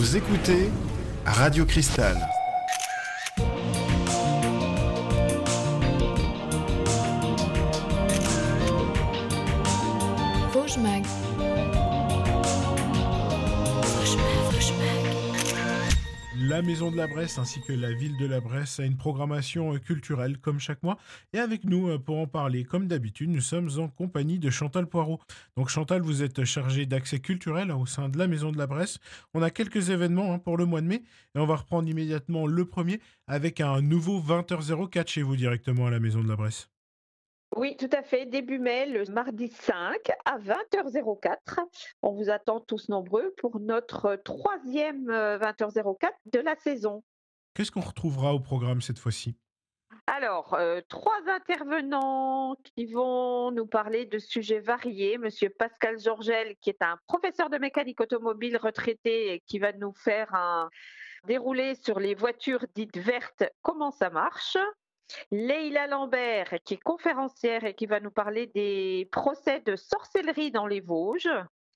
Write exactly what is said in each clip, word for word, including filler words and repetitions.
Vous écoutez Radio Cristal. Vosges Mag. La Maison de la Bresse ainsi que la Ville de la Bresse a une programmation euh, culturelle comme chaque mois. Et avec nous, euh, pour en parler, comme d'habitude, nous sommes en compagnie de Chantal Poirot. Donc Chantal, vous êtes chargée d'accès culturel hein, au sein de la Maison de la Bresse. On a quelques événements hein, pour le mois de mai et on va reprendre immédiatement le premier avec un nouveau vingt heures quatre chez vous directement à la Maison de la Bresse. Oui, tout à fait. Début mai, le mardi cinq à vingt heures quatre. On vous attend tous nombreux pour notre troisième euh, vingt heures quatre de la saison. Qu'est-ce qu'on retrouvera au programme cette fois-ci? Alors, euh, trois intervenants qui vont nous parler de sujets variés. Monsieur Pascal Georgel, qui est un professeur de mécanique automobile retraité et qui va nous faire un déroulé sur les voitures dites vertes, comment ça marche. Leïla Lambert, qui est conférencière et qui va nous parler des procès de sorcellerie dans les Vosges.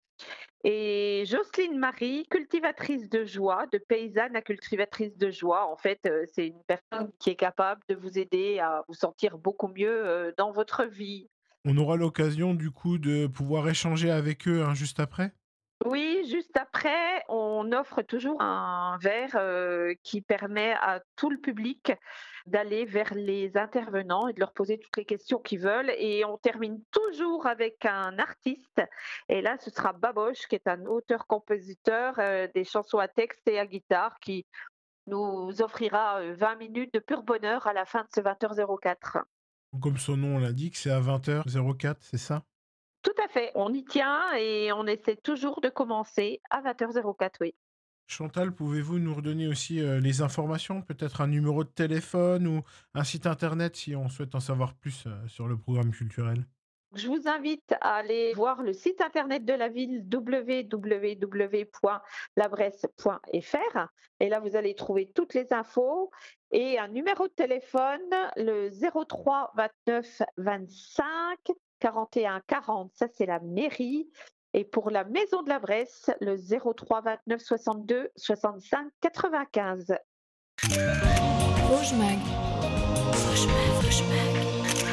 Et Jocelyne Marie, cultivatrice de joie, de paysanne à cultivatrice de joie. En fait, euh, c'est une personne qui est capable de vous aider à vous sentir beaucoup mieux euh, dans votre vie. On aura l'occasion du coup de pouvoir échanger avec eux hein, juste après? Oui, juste après, on offre toujours un verre euh, qui permet à tout le public d'aller vers les intervenants et de leur poser toutes les questions qu'ils veulent. Et on termine toujours avec un artiste. Et là, ce sera Baboche, qui est un auteur-compositeur euh, des chansons à texte et à guitare, qui nous offrira euh, vingt minutes de pur bonheur à la fin de ce vingt heures quatre. Comme son nom l'indique, c'est à vingt heures quatre, c'est ça? Tout à fait, on y tient et on essaie toujours de commencer à vingt heures quatre, oui. Chantal, pouvez-vous nous redonner aussi euh, les informations, peut-être un numéro de téléphone ou un site internet si on souhaite en savoir plus euh, sur le programme culturel? Je vous invite à aller voir le site internet de la ville w w w point la bresse point f r et là vous allez trouver toutes les infos et un numéro de téléphone, le zéro trois vingt-neuf vingt-cinq quarante et un quarante, ça c'est la mairie. Et pour la Maison de la Bresse, le zéro trois vingt-neuf soixante-deux soixante-cinq quatre-vingt-quinze. Vosges Mag. Vosges Mag, Vosges Mag.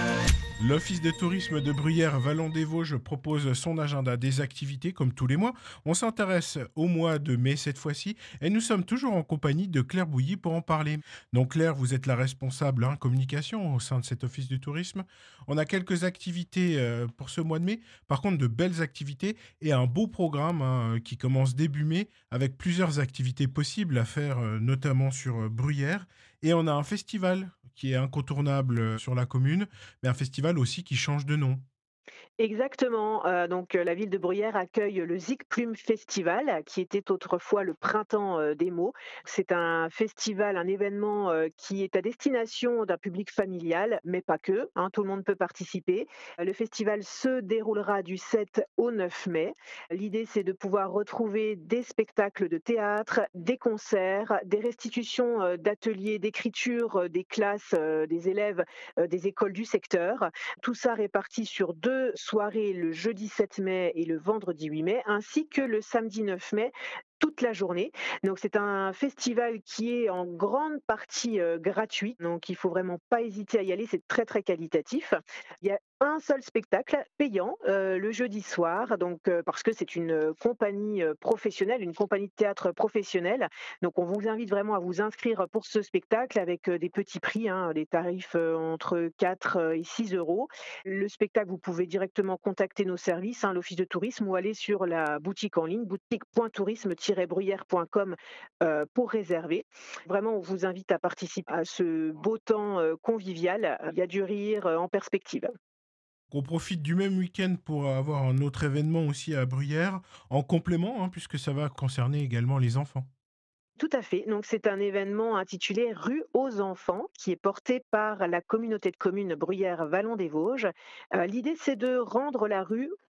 L'Office de tourisme de Bruyères-Vallon-des-Vosges propose son agenda des activités comme tous les mois. On s'intéresse au mois de mai cette fois-ci et nous sommes toujours en compagnie de Claire Bouilly pour en parler. Donc Claire, vous êtes la responsable hein, communication au sein de cet Office du tourisme. On a quelques activités euh, pour ce mois de mai, par contre de belles activités et un beau programme hein, qui commence début mai avec plusieurs activités possibles à faire euh, notamment sur euh, Bruyères. Et on a un festival qui est incontournable euh, sur la commune, mais un festival aussi qui change de nom. Exactement. Euh, donc, euh, la ville de Bruyères accueille le Zigplume Festival, qui était autrefois le Printemps euh, des mots. C'est un festival, un événement euh, qui est à destination d'un public familial, mais pas que. Hein, tout le monde peut participer. Euh, Le festival se déroulera du sept au neuf mai. L'idée, c'est de pouvoir retrouver des spectacles de théâtre, des concerts, des restitutions euh, d'ateliers d'écriture euh, des classes, euh, des élèves euh, des écoles du secteur. Tout ça réparti sur deux soirées, le jeudi sept mai et le vendredi huit mai, ainsi que le samedi neuf mai, toute la journée. Donc c'est un festival qui est en grande partie euh, gratuit, donc il faut vraiment pas hésiter à y aller, c'est très très qualitatif. Il y a un seul spectacle payant euh, le jeudi soir, donc euh, parce que c'est une euh, compagnie euh, professionnelle, une compagnie de théâtre professionnelle. Donc on vous invite vraiment à vous inscrire pour ce spectacle avec euh, des petits prix, hein, des tarifs euh, entre quatre euh, et six euros. Le spectacle, vous pouvez directement contacter nos services, hein, l'Office de tourisme, ou aller sur la boutique en ligne, boutique point tourisme tiret bruyères point com euh, pour réserver. Vraiment, on vous invite à participer à ce beau temps euh, convivial. Il y a du rire euh, en perspective. On profite du même week-end pour avoir un autre événement aussi à Bruyères, en complément, hein, puisque ça va concerner également les enfants. Tout à fait. Donc, c'est un événement intitulé Rue aux enfants qui est porté par la communauté de communes Bruyères-Vallon des Vosges. Euh, l'idée, c'est de rendre la rue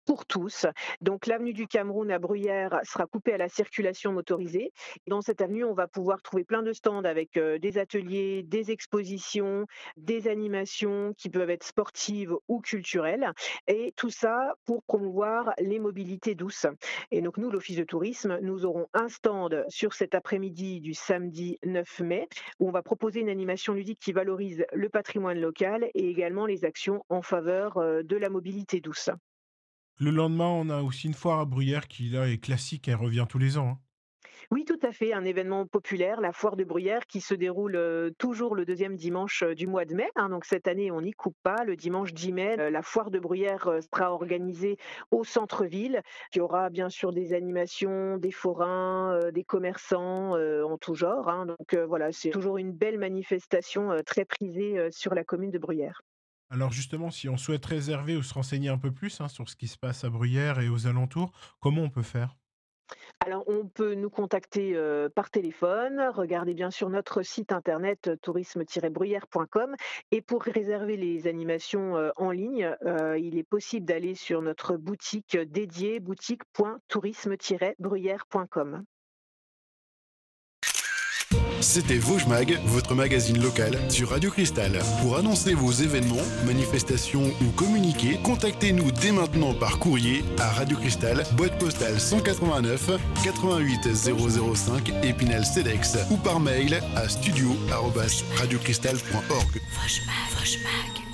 pour tous. Donc l'avenue du Cameroun à Bruyères sera coupée à la circulation motorisée. Dans cette avenue, on va pouvoir trouver plein de stands avec euh, des ateliers, des expositions, des animations qui peuvent être sportives ou culturelles, et tout ça pour promouvoir les mobilités douces. Et donc nous, l'Office de tourisme, nous aurons un stand sur cet après-midi du samedi neuf mai, où on va proposer une animation ludique qui valorise le patrimoine local et également les actions en faveur euh, de la mobilité douce. Le lendemain, on a aussi une foire à Bruyères qui, là, est classique, elle revient tous les ans, hein. Oui, tout à fait, un événement populaire, la foire de Bruyères, qui se déroule euh, toujours le deuxième dimanche euh, du mois de mai, hein. Donc cette année, on n'y coupe pas. Le dimanche dix mai, euh, la foire de Bruyères euh, sera organisée au centre-ville. Il y aura bien sûr des animations, des forains, euh, des commerçants euh, en tout genre, hein. Donc euh, voilà, c'est toujours une belle manifestation euh, très prisée euh, sur la commune de Bruyères. Alors justement, si on souhaite réserver ou se renseigner un peu plus hein, sur ce qui se passe à Bruyères et aux alentours, comment on peut faire? Alors, on peut nous contacter euh, par téléphone, regardez bien sûr notre site internet euh, tourisme-bruyère point com, et pour réserver les animations euh, en ligne, euh, il est possible d'aller sur notre boutique dédiée, boutique point tourisme bruyère point com. C'était Vosges Mag, votre magazine local sur Radio Cristal. Pour annoncer vos événements, manifestations ou communiquer, contactez-nous dès maintenant par courrier à Radio Cristal, boîte postale cent quatre-vingt-neuf quatre-vingt-huit zéro zéro cinq Épinal-Cedex, ou par mail à studio arobase radiocristal point org. Vosges Mag, Vosges Mag.